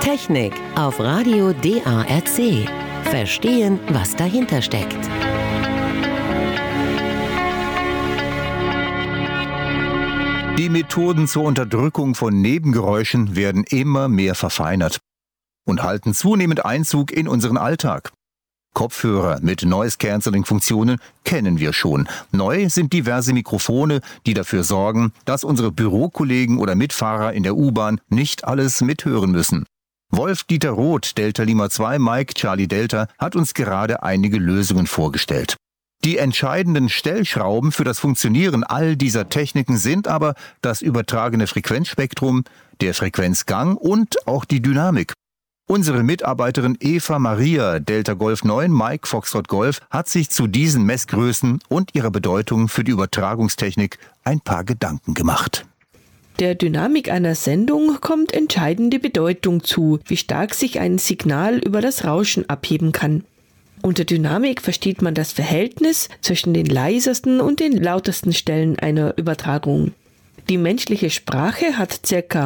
Technik auf Radio DARC. Verstehen, was dahinter steckt. Die Methoden zur Unterdrückung von Nebengeräuschen werden immer mehr verfeinert und halten zunehmend Einzug in unseren Alltag. Kopfhörer mit Noise-Cancelling-Funktionen kennen wir schon. Neu sind diverse Mikrofone, die dafür sorgen, dass unsere Bürokollegen oder Mitfahrer in der U-Bahn nicht alles mithören müssen. Wolf-Dieter Roth, Delta Lima 2 Mike Charlie Delta, hat uns gerade einige Lösungen vorgestellt. Die entscheidenden Stellschrauben für das Funktionieren all dieser Techniken sind aber das übertragene Frequenzspektrum, der Frequenzgang und auch die Dynamik. Unsere Mitarbeiterin Eva Maria, Delta Golf 9 Mike Foxtrot Golf, hat sich zu diesen Messgrößen und ihrer Bedeutung für die Übertragungstechnik ein paar Gedanken gemacht. Der Dynamik einer Sendung kommt entscheidende Bedeutung zu, wie stark sich ein Signal über das Rauschen abheben kann. Unter Dynamik versteht man das Verhältnis zwischen den leisesten und den lautesten Stellen einer Übertragung. Die menschliche Sprache hat ca.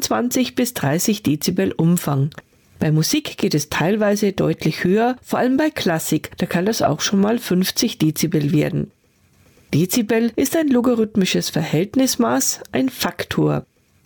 25 bis 30 Dezibel Umfang. Bei Musik geht es teilweise deutlich höher, vor allem bei Klassik, da kann das auch schon mal 50 Dezibel werden. Dezibel ist ein logarithmisches Verhältnismaß, ein Faktor.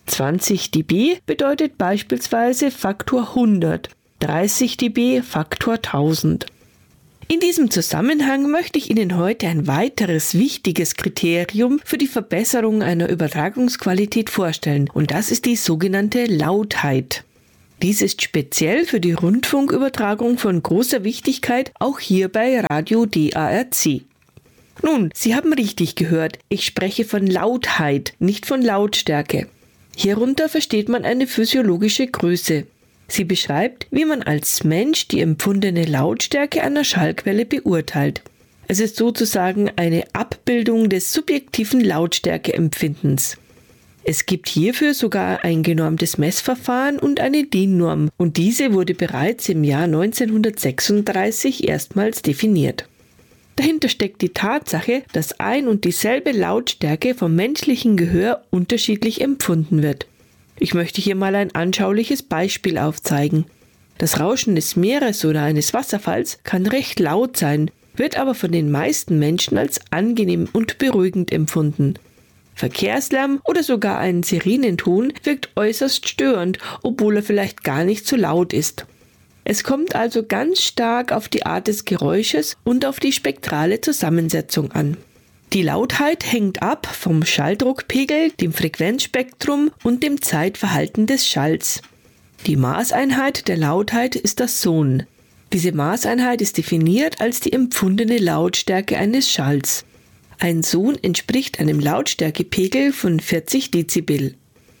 20 dB bedeutet beispielsweise Faktor 100, 30 dB Faktor 1000. In diesem Zusammenhang möchte ich Ihnen heute ein weiteres wichtiges Kriterium für die Verbesserung einer Übertragungsqualität vorstellen, und das ist die sogenannte Lautheit. Dies ist speziell für die Rundfunkübertragung von großer Wichtigkeit, auch hier bei Radio DARC. Nun, Sie haben richtig gehört, ich spreche von Lautheit, nicht von Lautstärke. Hierunter versteht man eine physiologische Größe. Sie beschreibt, wie man als Mensch die empfundene Lautstärke einer Schallquelle beurteilt. Es ist sozusagen eine Abbildung des subjektiven Lautstärkeempfindens. Es gibt hierfür sogar ein genormtes Messverfahren und eine DIN-Norm, und diese wurde bereits im Jahr 1936 erstmals definiert. Dahinter steckt die Tatsache, dass ein und dieselbe Lautstärke vom menschlichen Gehör unterschiedlich empfunden wird. Ich möchte hier mal ein anschauliches Beispiel aufzeigen. Das Rauschen des Meeres oder eines Wasserfalls kann recht laut sein, wird aber von den meisten Menschen als angenehm und beruhigend empfunden. Verkehrslärm oder sogar ein Sirenenton wirkt äußerst störend, obwohl er vielleicht gar nicht so laut ist. Es kommt also ganz stark auf die Art des Geräusches und auf die spektrale Zusammensetzung an. Die Lautheit hängt ab vom Schalldruckpegel, dem Frequenzspektrum und dem Zeitverhalten des Schalls. Die Maßeinheit der Lautheit ist das Son. Diese Maßeinheit ist definiert als die empfundene Lautstärke eines Schalls. Ein Son entspricht einem Lautstärkepegel von 40 Dezibel.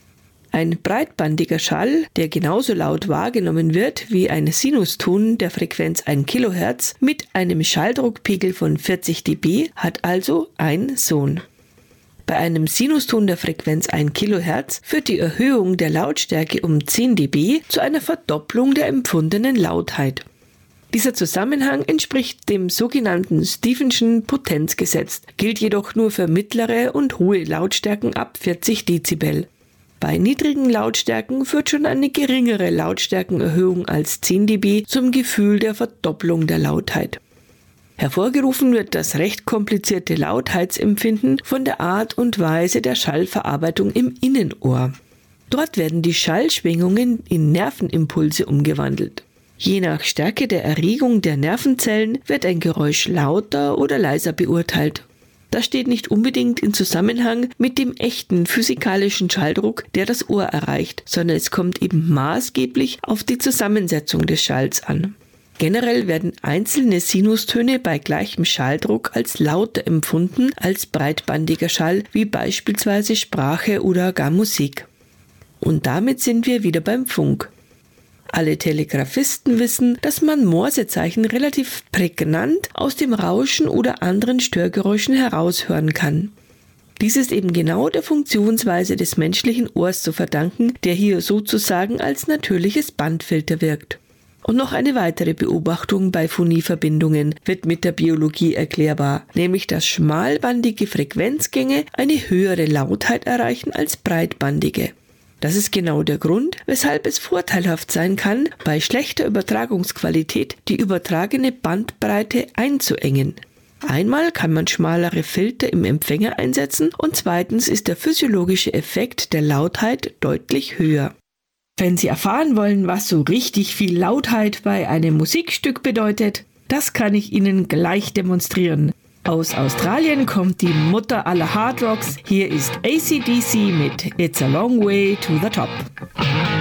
Ein breitbandiger Schall, der genauso laut wahrgenommen wird wie ein Sinuston der Frequenz 1 kHz mit einem Schalldruckpegel von 40 dB, hat also ein Son. Bei einem Sinuston der Frequenz 1 kHz führt die Erhöhung der Lautstärke um 10 dB zu einer Verdopplung der empfundenen Lautheit. Dieser Zusammenhang entspricht dem sogenannten Stephenschen Potenzgesetz, gilt jedoch nur für mittlere und hohe Lautstärken ab 40 Dezibel. Bei niedrigen Lautstärken führt schon eine geringere Lautstärkenerhöhung als 10 dB zum Gefühl der Verdopplung der Lautheit. Hervorgerufen wird das recht komplizierte Lautheitsempfinden von der Art und Weise der Schallverarbeitung im Innenohr. Dort werden die Schallschwingungen in Nervenimpulse umgewandelt. Je nach Stärke der Erregung der Nervenzellen wird ein Geräusch lauter oder leiser beurteilt. Das steht nicht unbedingt in Zusammenhang mit dem echten physikalischen Schalldruck, der das Ohr erreicht, sondern es kommt eben maßgeblich auf die Zusammensetzung des Schalls an. Generell werden einzelne Sinustöne bei gleichem Schalldruck als lauter empfunden als breitbandiger Schall, wie beispielsweise Sprache oder gar Musik. Und damit sind wir wieder beim Funk. Alle Telegrafisten wissen, dass man Morsezeichen relativ prägnant aus dem Rauschen oder anderen Störgeräuschen heraushören kann. Dies ist eben genau der Funktionsweise des menschlichen Ohrs zu verdanken, der hier sozusagen als natürliches Bandfilter wirkt. Und noch eine weitere Beobachtung bei Phonieverbindungen wird mit der Biologie erklärbar, nämlich dass schmalbandige Frequenzgänge eine höhere Lautheit erreichen als breitbandige. Das ist genau der Grund, weshalb es vorteilhaft sein kann, bei schlechter Übertragungsqualität die übertragene Bandbreite einzuengen. Einmal kann man schmalere Filter im Empfänger einsetzen und zweitens ist der physiologische Effekt der Lautheit deutlich höher. Wenn Sie erfahren wollen, was so richtig viel Lautheit bei einem Musikstück bedeutet, das kann ich Ihnen gleich demonstrieren. Aus Australien kommt die Mutter aller Hardrocks. Hier ist AC/DC mit It's a Long Way to the Top.